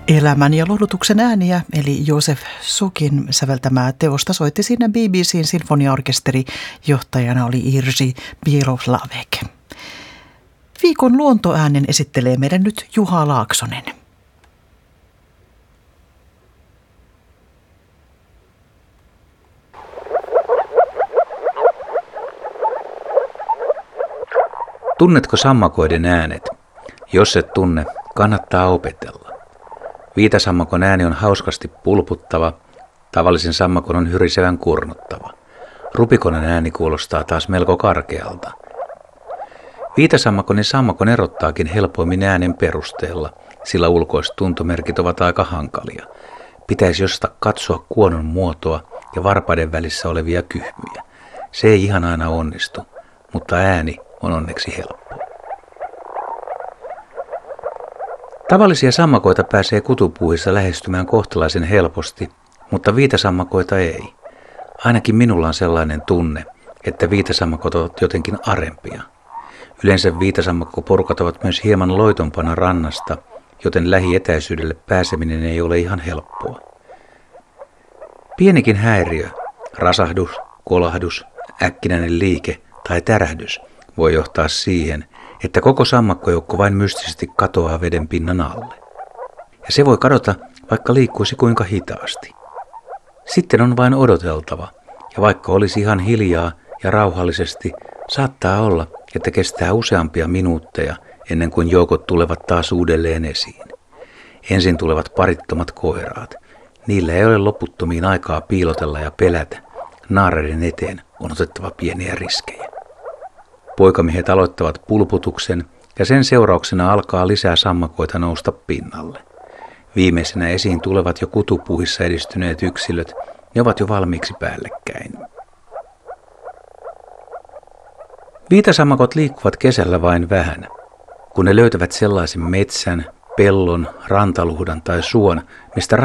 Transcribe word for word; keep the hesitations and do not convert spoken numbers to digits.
Elämän ja lohdutuksen ääniä, eli Josef Sukin säveltämää teosta soitti siinä B B C:n sinfoniaorkesteri. Johtajana oli Jiří Bělohlávek. Viikon luontoäänen esittelee meidän nyt Juha Laaksonen. Tunnetko sammakoiden äänet? Jos et tunne, kannattaa opetella. Viitasammakon ääni on hauskasti pulputtava, tavallisen sammakon on hyrisevän kurnuttava. Rupikonen ääni kuulostaa taas melko karkealta. Viitasammakon ja sammakon erottaakin helpoimmin äänen perusteella, sillä ulkoiset tuntomerkit ovat aika hankalia. Pitäisi jostain katsoa kuonon muotoa ja varpaiden välissä olevia kyhmyjä. Se ei ihan aina onnistu, mutta ääni on onneksi helppo. Tavallisia sammakoita pääsee kutupuuhissa lähestymään kohtalaisen helposti, mutta viitasammakoita ei. Ainakin minulla on sellainen tunne, että viitasammakot ovat jotenkin arempia. Yleensä viitasammakkoporukat ovat myös hieman loitompana rannasta, joten lähietäisyydelle pääseminen ei ole ihan helppoa. Pienikin häiriö, rasahdus, kolahdus, äkkinäinen liike tai tärähdys voi johtaa siihen, että koko sammakkojoukko vain mystisesti katoaa veden pinnan alle. Ja se voi kadota, vaikka liikkuisi kuinka hitaasti. Sitten on vain odoteltava, ja vaikka olisi ihan hiljaa ja rauhallisesti, saattaa olla, että kestää useampia minuutteja ennen kuin joukot tulevat taas uudelleen esiin. Ensin tulevat parittomat koiraat. Niillä ei ole loputtomiin aikaa piilotella ja pelätä. Naareiden eteen on otettava pieniä riskejä. Poikamiehet aloittavat pulputuksen ja sen seurauksena alkaa lisää sammakoita nousta pinnalle. Viimeisenä esiin tulevat jo kutupuuhissa edistyneet yksilöt, ne ovat jo valmiiksi päällekkäin. Viitasammakot liikkuvat kesällä vain vähän. Kun ne löytävät sellaisen metsän, pellon, rantaluhdan tai suon, mistä